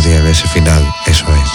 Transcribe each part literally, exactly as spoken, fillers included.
tienen ese final, eso es.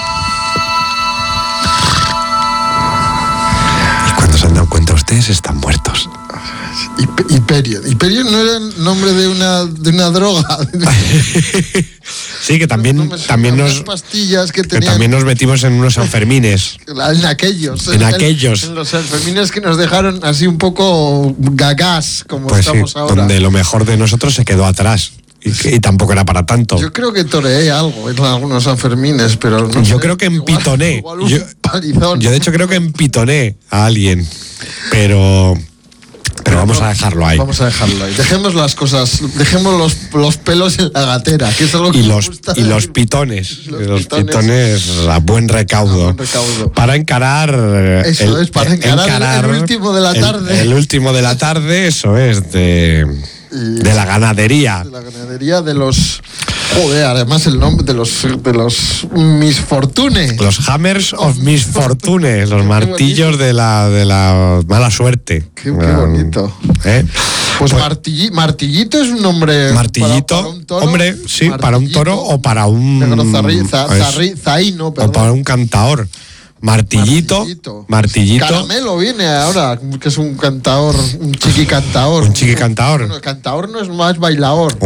Y cuando se han dado cuenta ustedes, están muertos. Hyperion. Hyperion no era el nombre de una, de una droga. Sí, que también, no, no también nos pastillas que, que tenían, también nos metimos en unos Sanfermines. En aquellos. En, en aquellos. En los Sanfermines que nos dejaron así un poco gagás, como pues estamos sí, ahora. Donde lo mejor de nosotros se quedó atrás. Y, y tampoco era para tanto. Yo creo que toreé algo en algunos Sanfermines, pero no Yo sé, creo que empitoné. Igual, igual yo, yo de hecho creo que empitoné a alguien. Pero... Pero vamos a dejarlo ahí. Vamos a dejarlo ahí. Dejemos las cosas, dejemos los, los pelos en la gatera, que es algo que y me los gusta y de... los pitones, los, los pitones, pitones a buen recaudo, a buen recaudo. para encarar eso el, es para encarar, encarar el, el último de la tarde. El, el último de la tarde, eso es de de la ganadería. De la ganadería de los joder, además el nombre de los de los Misfortune. Los Hammers of Misfortune, los martillos de la de la mala suerte. Qué, qué bonito. ¿Eh? Pues, pues martilli, martillito es un nombre. Martillito, para, para un toro, hombre, sí, para un toro o para un negro zarri, za, zarri, zaino, o para un cantaor. Martillito, martillito, martillito. Caramelo viene ahora, que es un cantaor, un chiqui cantaor. Un chiqui cantaor. Bueno, el cantaor no es más bailador.